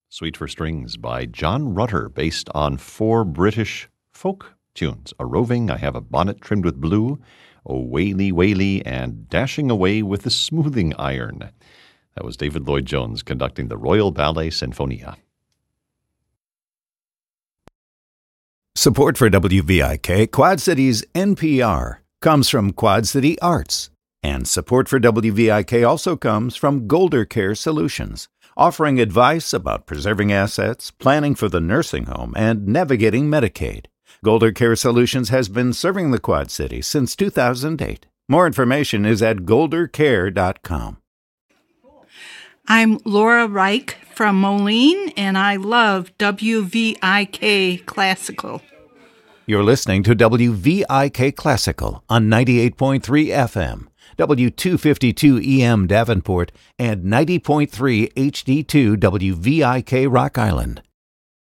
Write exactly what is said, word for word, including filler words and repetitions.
Suite for Strings by John Rutter, based on four British folk tunes. A Roving, I Have a Bonnet Trimmed with Blue, O Waly Waly, and Dashing Away with the Smoothing Iron. That was David Lloyd-Jones conducting the Royal Ballet Sinfonia. Support for W V I K, Quad Cities N P R, comes from Quad City Arts. And support for W V I K also comes from Golder Care Solutions, offering advice about preserving assets, planning for the nursing home, and navigating Medicaid. Golder Care Solutions has been serving the Quad Cities since two thousand eight. More information is at golder care dot com. I'm Laura Reich from Moline, and I love W V I K Classical. You're listening to W V I K Classical on ninety-eight point three F M, W two fifty-two E M Davenport, and ninety point three H D two W V I K Rock Island.